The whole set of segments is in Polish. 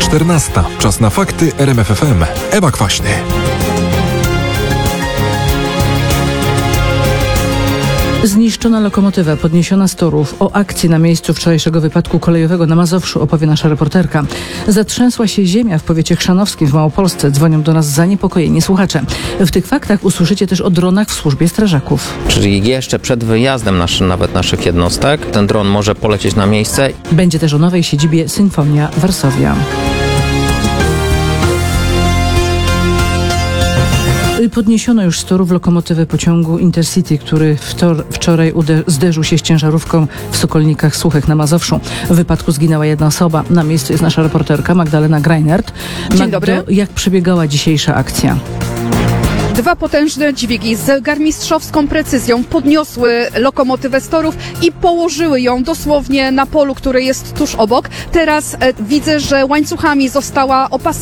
14. Czas na fakty RMF FM. Ewa Kwaśny. Zniszczona lokomotywa podniesiona z torów. O akcji na miejscu wczorajszego wypadku kolejowego na Mazowszu opowie nasza reporterka. Zatrzęsła się ziemia w powiecie chrzanowskim w Małopolsce. Dzwonią do nas zaniepokojeni słuchacze. W tych faktach usłyszycie też o dronach w służbie strażaków. Czyli jeszcze przed wyjazdem naszych jednostek ten dron może polecieć na miejsce. Będzie też o nowej siedzibie Sinfonia Varsovia. Podniesiono już z torów lokomotywę pociągu Intercity, który wczoraj zderzył się z ciężarówką w Sokolnikach Suchych na Mazowszu. W wypadku zginęła jedna osoba. Na miejscu jest nasza reporterka Magdalena Greinert. Dzień dobry. Jak przebiegała dzisiejsza akcja? Dwa potężne dźwigi z zegarmistrzowską precyzją podniosły lokomotywę z torów i położyły ją dosłownie na polu, które jest tuż obok. Teraz widzę, że łańcuchami został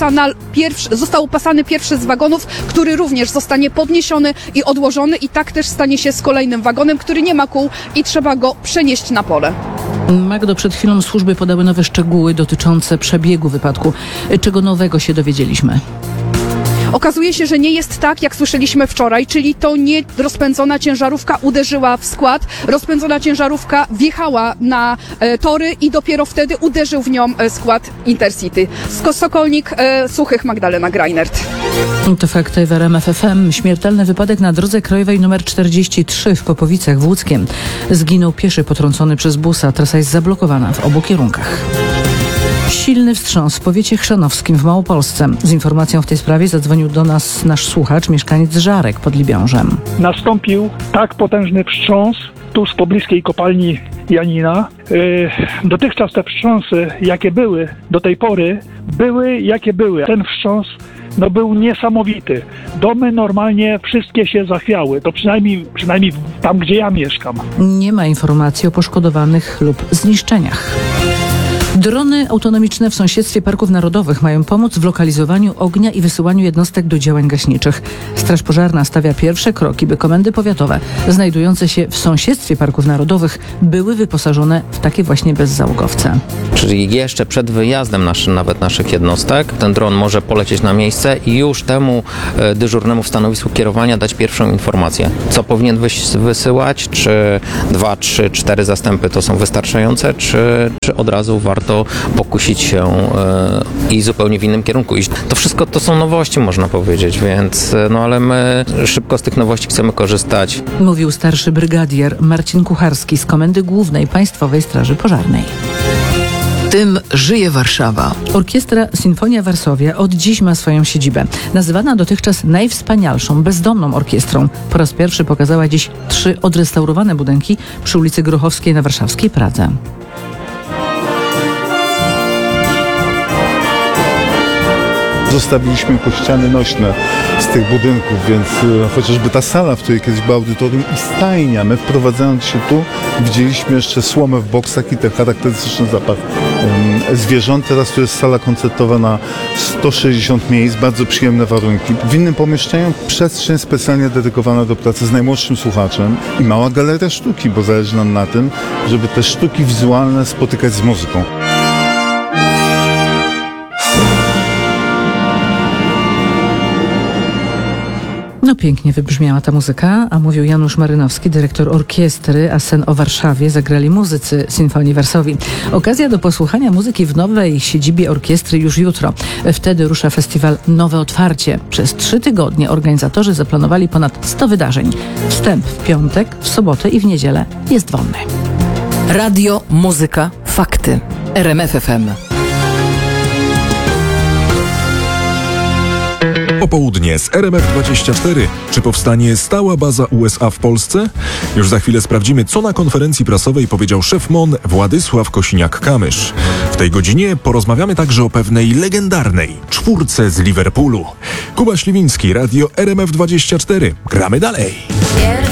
opasany pierwszy z wagonów, który również zostanie podniesiony i odłożony, i tak też stanie się z kolejnym wagonem, który nie ma kół i trzeba go przenieść na pole. Magdo, przed chwilą służby podały nowe szczegóły dotyczące przebiegu wypadku. Czego nowego się dowiedzieliśmy? Okazuje się, że nie jest tak, jak słyszeliśmy wczoraj, czyli to nie rozpędzona ciężarówka uderzyła w skład. Rozpędzona ciężarówka wjechała na tory i dopiero wtedy uderzył w nią skład Intercity. Sokolnik Suchych, Magdalena Greinert. To fakty w RMF FM. Śmiertelny wypadek na drodze krajowej nr 43 w Popowicach w Łódzkiem. Zginął pieszy potrącony przez busa. Trasa jest zablokowana w obu kierunkach. Silny wstrząs w powiecie chrzanowskim w Małopolsce. Z informacją w tej sprawie zadzwonił do nas nasz słuchacz, mieszkaniec Żarek pod Libiążem. Nastąpił tak potężny wstrząs tuż w pobliskiej kopalni Janina. Dotychczas te wstrząsy, jakie były do tej pory, były jakie były. Ten wstrząs był niesamowity. Domy normalnie wszystkie się zachwiały. To przynajmniej tam, gdzie ja mieszkam. Nie ma informacji o poszkodowanych lub zniszczeniach. Drony autonomiczne w sąsiedztwie parków narodowych mają pomóc w lokalizowaniu ognia i wysyłaniu jednostek do działań gaśniczych. Straż Pożarna stawia pierwsze kroki, by komendy powiatowe znajdujące się w sąsiedztwie parków narodowych były wyposażone w takie właśnie bezzałogowce. Czyli jeszcze przed wyjazdem naszych jednostek ten dron może polecieć na miejsce i już temu dyżurnemu w stanowisku kierowania dać pierwszą informację. Co powinien wysyłać? Czy 2, 3, 4 zastępy to są wystarczające? Czy od razu warto pokusić się i zupełnie w innym kierunku iść? To wszystko to są nowości, można powiedzieć, więc ale my szybko z tych nowości chcemy korzystać. Mówił starszy brygadier Marcin Kucharski z Komendy Głównej Państwowej Straży Pożarnej. Tym żyje Warszawa. Orkiestra Sinfonia Varsovia od dziś ma swoją siedzibę. Nazywana dotychczas najwspanialszą, bezdomną orkiestrą. Po raz pierwszy pokazała dziś 3 odrestaurowane budynki przy ulicy Grochowskiej na warszawskiej Pradze. Zostawiliśmy ściany nośne z tych budynków, więc chociażby ta sala, w której kiedyś było audytorium i stajnia, my wprowadzając się tu widzieliśmy jeszcze słomę w boksach i ten charakterystyczny zapach zwierząt. Teraz tu jest sala koncertowa na 160 miejsc, bardzo przyjemne warunki. W innym pomieszczeniu przestrzeń specjalnie dedykowana do pracy z najmłodszym słuchaczem i mała galeria sztuki, bo zależy nam na tym, żeby te sztuki wizualne spotykać z muzyką. No pięknie wybrzmiała ta muzyka, a mówił Janusz Marynowski, dyrektor orkiestry, a sen o Warszawie zagrali muzycy Sinfonii Varsovii. Okazja do posłuchania muzyki w nowej siedzibie orkiestry już jutro. Wtedy rusza festiwal Nowe Otwarcie. Przez 3 tygodnie organizatorzy zaplanowali ponad 100 wydarzeń. Wstęp w piątek, w sobotę i w niedzielę jest wolny. Radio, muzyka, fakty. RMF FM. Popołudnie z RMF24. Czy powstanie stała baza USA w Polsce? Już za chwilę sprawdzimy, co na konferencji prasowej powiedział szef MON Władysław Kosiniak-Kamysz. W tej godzinie porozmawiamy także o pewnej legendarnej 4 z Liverpoolu. Kuba Śliwiński, Radio RMF24. Gramy dalej.